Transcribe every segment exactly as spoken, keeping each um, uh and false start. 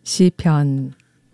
시편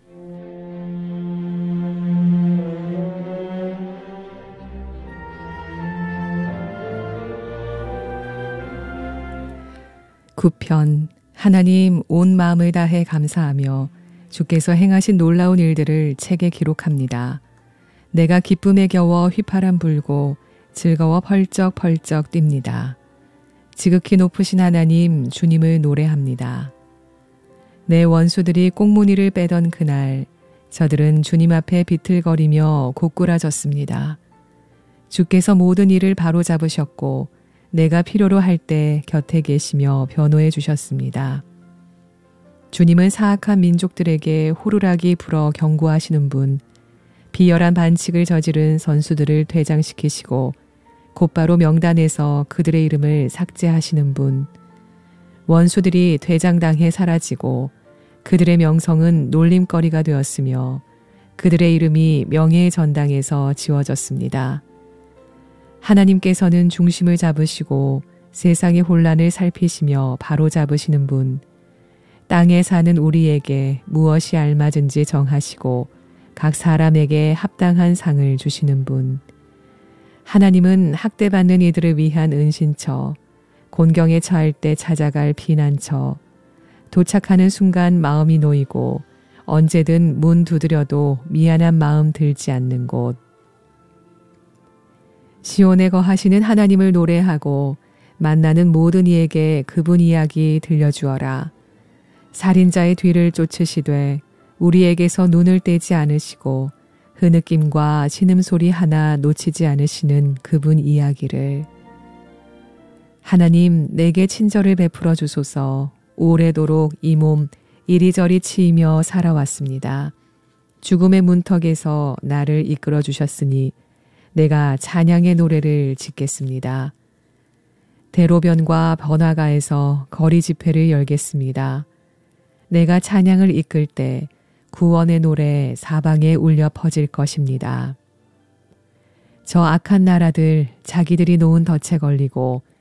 구편. 하나님, 온 마음을 다해 감사하며 주께서 행하신 놀라운 일들을 책에 기록합니다. 내가 기쁨에 겨워 휘파람 불고 즐거워 펄쩍펄쩍 뜁니다. 지극히 높으신 하나님, 주님을 노래합니다. 내 원수들이 꽁무니를 빼던 그날 저들은 주님 앞에 비틀거리며 고꾸라졌습니다. 주께서 모든 일을 바로잡으셨고 내가 필요로 할 때 곁에 계시며 변호해 주셨습니다. 주님은 사악한 민족들에게 호루라기 불어 경고하시는 분, 비열한 반칙을 저지른 선수들을 퇴장시키시고 곧바로 명단에서 그들의 이름을 삭제하시는 분, 원수들이 퇴장당해 사라지고 그들의 명성은 놀림거리가 되었으며 그들의 이름이 명예의 전당에서 지워졌습니다. 하나님께서는 중심을 잡으시고 세상의 혼란을 살피시며 바로잡으시는 분, 땅에 사는 우리에게 무엇이 알맞은지 정하시고 각 사람에게 합당한 상을 주시는 분, 하나님은 학대받는 이들을 위한 은신처, 곤경에 처할 때 찾아갈 피난처, 도착하는 순간 마음이 놓이고 언제든 문 두드려도 미안한 마음 들지 않는 곳. 시온에 거하시는 하나님을 노래하고 만나는 모든 이에게 그분 이야기 들려주어라. 살인자의 뒤를 쫓으시되 우리에게서 눈을 떼지 않으시고 흐느낌과 신음소리 하나 놓치지 않으시는 그분 이야기를. 하나님, 내게 친절을 베풀어 주소서. 오래도록 이 몸 이리저리 치이며 살아왔습니다. 죽음의 문턱에서 나를 이끌어 주셨으니 내가 찬양의 노래를 짓겠습니다. 대로변과 번화가에서 거리 집회를 열겠습니다. 내가 찬양을 이끌 때 구원의 노래 사방에 울려 퍼질 것입니다. 저 악한 나라들 자기들이 놓은 덫에 걸리고